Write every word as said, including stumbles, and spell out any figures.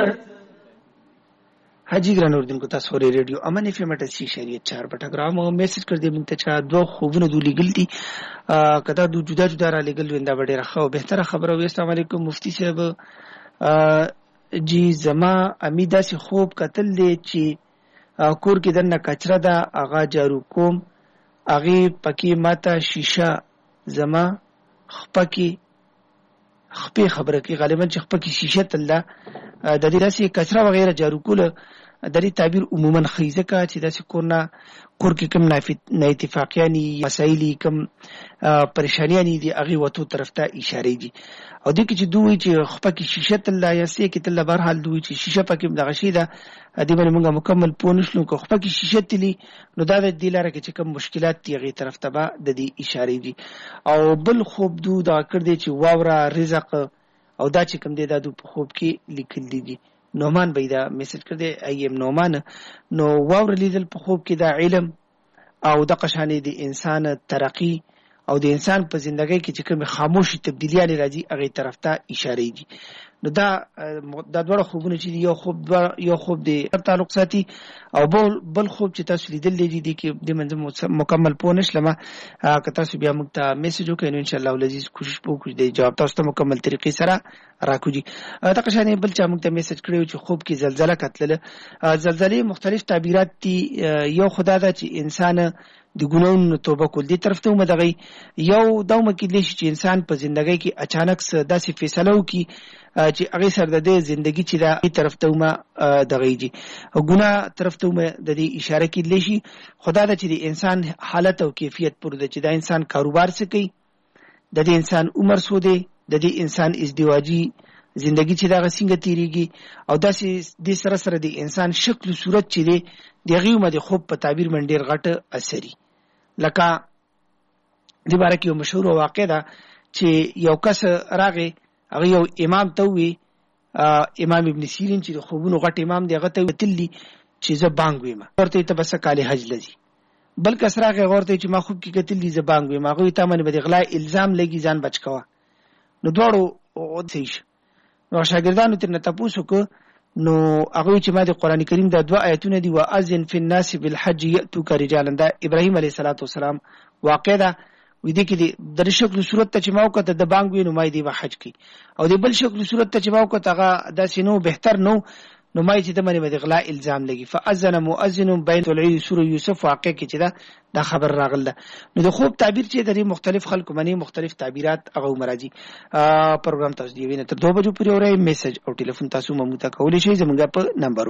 हाजी ग्रान और दिन को तासोरे रेडियो अमन एफएम अठासी शरीयत चार पटग्राम और मैसेज कर दिए मुंते चा दो खूबन दूली गलती कदा दू जुदा जुदा रा लेगल वेंदा बड़े रखा और बेहतर खबर है। अस्सलाम वालेकुम मुफ्ती साहब जी जमा अमीदा से खूब कतल दे ची कोर के दन्ना कचरा दा आगा जारू कोम आगे पकी माता शीशा जमा खपकी खपे खबर की गालिबन खपकी शीशा तल्ला د دې داسې کچره وغیرہ جارو کول د دې تعبیر عموما خیزه کا چې داسې کورنا کور کې کم نه اتفاقیانی مسایلی کم پریشانیانی دي هغه وته طرف ته اشاره دي او د کې چې دوی چې خپل شیشه تل یا سې کې تل بهر حال دوی چې شیشه پکې دغه شی ده د دې باندې موږ مکمل پونښلو کو خپل شیشه تلی نو دا د دې لاره کې چې کم مشکلات دي هغه طرف ته به د دې اشاره دي او بل خوب دو دا کړ دي چې واوره رزق او دا چې کوم دی دا د خوب کې لیکل دي نومان بيدا میسج کړ دې ایم نومان نو واور لیدل په خوب کې دا علم او د قشانې د انسان ترقی او د انسان په ژوندۍ کې چې کوم خاموشي تبدیلیاں راځي هغه طرف ته اشاره دي نو دا د دوه خوبونه چې یو خوب یو خوب دی تعلق ساتي او بل بل خوب چې تاسو لیدل دي دي کې د منځ مکمل پونش لمه که تاسو بیا موږ ته میسج وکړئ نو ان شاء الله العزیز کوشش وکړو د جواب تاسو ته مکمل طریقې سره راکوجي دا قشانې بل چا موږ ته میسج کړو چې خوب کې زلزلہ کتله زلزلې مختلف تعبیرات دي یو خدا دا چې انسان د ګناونو توبه کول دي طرف ته ومدغی یو دومره کې دي چې انسان په ژوندۍ کې اچانک داسې فیصله وکي چې هغه سره د ژوندۍ چې دا طرف ته ومه دغی دي ګناه طرف ته ومه د دې اشاره کې لشي خدا دا چې د انسان حالت او کیفیت پر د چې دا انسان کاروبار څه کوي د دې انسان عمر سو دی د دې انسان ازدواجی زندگی چې دا څنګه تیریږي او داسې د سره سره د انسان شکل او صورت چې دی دغه مده خوب په تعبیر من ډیر غټه اثري لکه د باره کې یو مشهور واقع ده چې یو کس راغی هغه یو امام ته وی امام ابن سیرین چې خوبونو غټ امام دی هغه ته وتلی چې زه بانګ ویم ورته ته بس کاله حج لذي بل کس راغی ورته چې ما خوب کې کتلی زه بانګ ویم هغه ته باندې به غلا الزام لګي ځان بچ کوا نو دوړو او تیش نو شاګردانو تر نه تاسو کو نو هغه چې ما د قران کریم د دوا آیتونه دی واذن فی الناس بالحج یاتوک رجالا دا ابراهیم علیه السلام واقع ده وې دي کې د شکل صورت ته چې ما وکړه د بانګ وینو ما دی به حج کی او د بل شکل صورت ته چې ما وکړه هغه د سينو بهتر نو نو ما چې د منی د غلا الزام لګي فاذن مؤذن بین العید سوره یوسف واقع کې چې دا د خبر راغله نو د خوب تعبیر چې د مختلف خلکو منی مختلف تعبیرات هغه مرাজি پروګرام تاسو دی وینئ تر دو بجو پورې اورئ میسج او ټلیفون تاسو ممو ته کولای شئ زموږ په نمبر